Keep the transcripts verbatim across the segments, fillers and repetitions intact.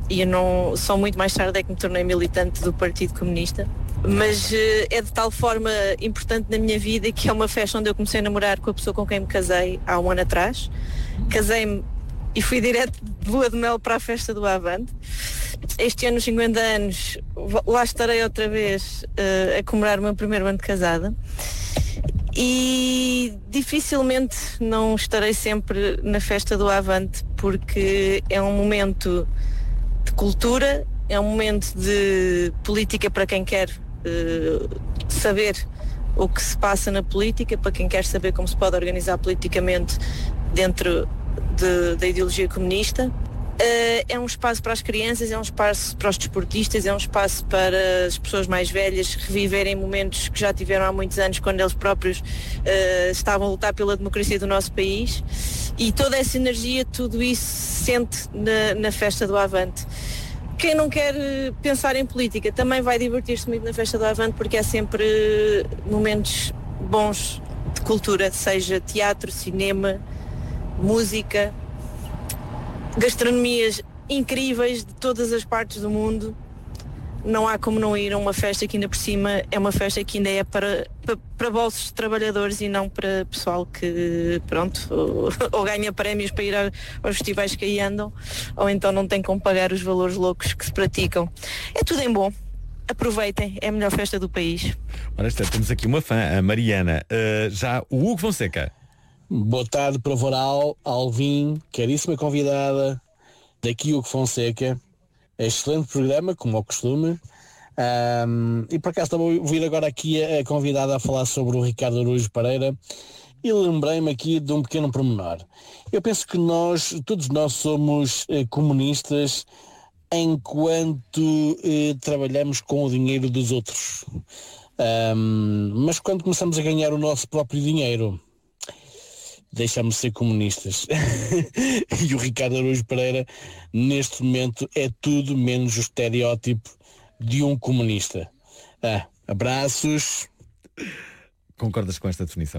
e eu não, só muito mais tarde é que me tornei militante do Partido Comunista. Mas uh, é de tal forma importante na minha vida que é uma festa onde eu comecei a namorar com a pessoa com quem me casei há um ano atrás. Casei-me e fui direto de lua de mel para a festa do Avante. Este ano, nos cinquenta anos, lá estarei outra vez uh, a comemorar o meu primeiro ano de casada. E dificilmente não estarei sempre na festa do Avante, porque é um momento de cultura, é um momento de política para quem quer uh, saber o que se passa na política, para quem quer saber como se pode organizar politicamente dentro de, da ideologia comunista. Uh, é um espaço para as crianças, é um espaço para os desportistas, é um espaço para as pessoas mais velhas reviverem momentos que já tiveram há muitos anos, quando eles próprios uh, estavam a lutar pela democracia do nosso país, e toda essa energia, tudo isso se sente na, na festa do Avante. Quem não quer pensar em política também vai divertir-se muito na festa do Avante, porque é sempre momentos bons de cultura, seja teatro, cinema, música, gastronomias incríveis de todas as partes do mundo. Não há como não ir a uma festa que ainda por cima é uma festa que ainda é para, para, para bolsos de trabalhadores e não para pessoal que, pronto, ou, ou ganha prémios para ir a, aos festivais que aí andam, ou então não tem como pagar os valores loucos que se praticam. É tudo em bom. Aproveitem, é a melhor festa do país. Ora, temos aqui uma fã, a Mariana. Uh, já o Hugo Fonseca. Boa tarde, Provoral, Alvin, caríssima convidada, daqui Hugo Fonseca. Excelente programa, como ao costume. Um, e por acaso estava a ouvir agora aqui a, a convidada a falar sobre o Ricardo Araújo Pereira e lembrei-me aqui de um pequeno pormenor. Eu penso que nós, todos nós somos eh, comunistas enquanto eh, trabalhamos com o dinheiro dos outros. Um, mas quando começamos a ganhar o nosso próprio dinheiro, deixamos de ser comunistas. E o Ricardo Araújo Pereira, neste momento, é tudo menos o estereótipo de um comunista. Ah, abraços. Concordas com esta definição?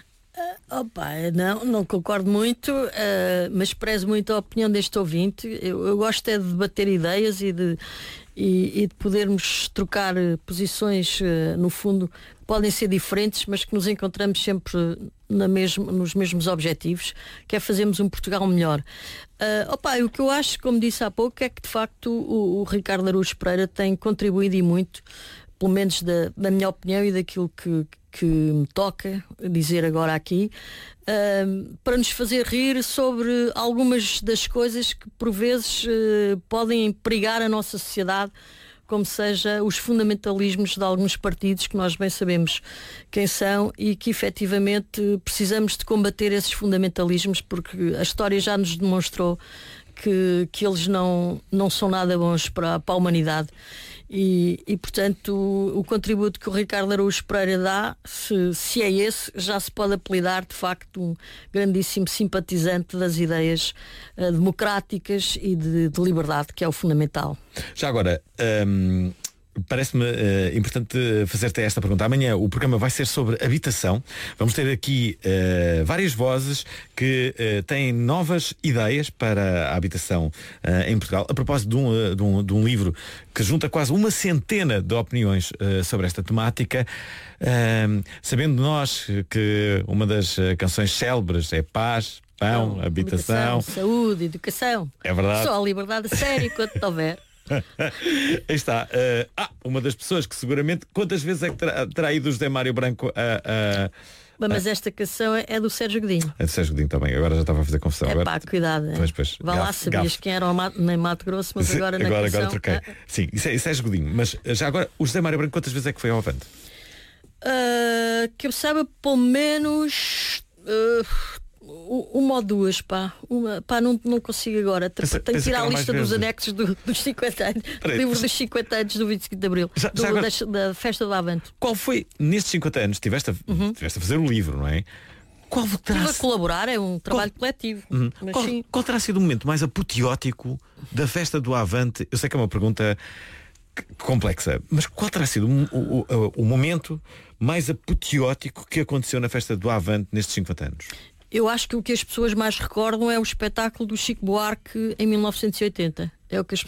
Uh, opa, não, não concordo muito, uh, mas prezo muito a opinião deste ouvinte. Eu, eu gosto é de debater ideias e de, e, e de podermos trocar posições, uh, no fundo, que podem ser diferentes, mas que nos encontramos sempre na mesmo, nos mesmos objetivos, que é fazermos um Portugal melhor. Uh, opa, o que eu acho, como disse há pouco, é que de facto o, o Ricardo Araújo Pereira tem contribuído e muito, pelo menos da, da minha opinião e daquilo que, que me toca dizer agora aqui, uh, para nos fazer rir sobre algumas das coisas que por vezes uh, podem perigar a nossa sociedade, como seja os fundamentalismos de alguns partidos que nós bem sabemos quem são e que efetivamente precisamos de combater esses fundamentalismos, porque a história já nos demonstrou que, que eles não, não são nada bons para, para a humanidade. E, e portanto o, o contributo que o Ricardo Araújo Pereira dá, se, se é esse, já se pode apelidar de facto um grandíssimo simpatizante das ideias uh, democráticas e de, de liberdade, que é o fundamental. Já agora, hum, parece-me uh, importante fazer-te esta pergunta. Amanhã o programa vai ser sobre habitação. Vamos ter aqui uh, várias vozes que uh, têm novas ideias para a habitação uh, em Portugal. A propósito de um, uh, de, um, de um livro que junta quase uma centena de opiniões uh, sobre esta temática. Uh, sabendo nós que uma das uh, canções célebres é Paz, Pão, Não, habitação, habitação, saúde, educação. É verdade. Só a liberdade a sério quando houver. Aí está. Uh, ah, uma das pessoas que seguramente, quantas vezes é que terá, terá ido o José Mário Branco a... a Mas esta canção é, é do Sérgio Godinho. É do Sérgio Godinho também, agora já estava a fazer confusão. É agora... pá, cuidado. É. Pois, pois, Vá lá, gafo, sabias gafo. quem era o Mato, nem Mato Grosso, mas agora na agora, canção... agora troquei. Ah. Sim, isso é, isso é Godinho. Mas já agora, o José Mário Branco quantas vezes é que foi ao Avante? Uh, que eu saiba, pelo menos... Uh, uma ou duas, pá. Uma, pá, não, não consigo agora. Pensa, Tenho que tirar a lista dos vezes. anexos do, dos cinquenta anos. Peraí, Do livro mas... dos cinquenta anos do vinte e cinco de Abril. Já, do, já agora... da, da festa do Avante. Qual foi, nestes cinquenta anos, tiveste a, uhum. tiveste a fazer o livro, não é? Qual terá... Estive a colaborar, é um trabalho qual... coletivo. Uhum. Mas qual, sim. qual terá sido o momento mais apoteótico da festa do Avante? Eu sei que é uma pergunta complexa, mas qual terá sido o, o, o, o momento mais apoteótico que aconteceu na festa do Avante nestes cinquenta anos? Eu acho que o que as pessoas mais recordam é o espetáculo do Chico Buarque em mil novecentos e oitenta. É o que as